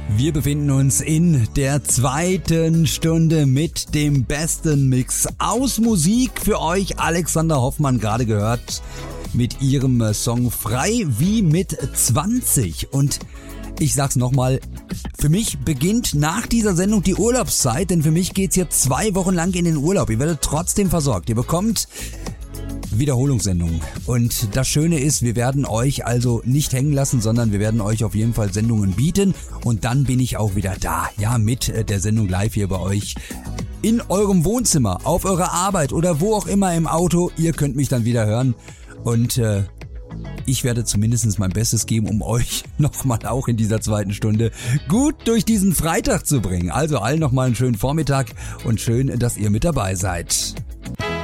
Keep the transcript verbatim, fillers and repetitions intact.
Wir befinden uns in der zweiten Stunde mit dem besten Mix aus Musik für euch. Alexander Hoffmann gerade gehört mit ihrem Song Frei wie mit zwanzig. Und ich sag's nochmal, für mich beginnt nach dieser Sendung die Urlaubszeit, denn für mich geht's jetzt zwei Wochen lang in den Urlaub. Ihr werdet trotzdem versorgt. Ihr bekommt Wiederholungssendungen. Und das Schöne ist, wir werden euch also nicht hängen lassen, sondern wir werden euch auf jeden Fall Sendungen bieten. Und dann bin ich auch wieder da, ja, mit der Sendung live hier bei euch. In eurem Wohnzimmer, auf eurer Arbeit oder wo auch immer im Auto. Ihr könnt mich dann wieder hören. Und äh, ich werde zumindest mein Bestes geben, um euch nochmal auch in dieser zweiten Stunde gut durch diesen Freitag zu bringen. Also allen nochmal einen schönen Vormittag und schön, dass ihr mit dabei seid.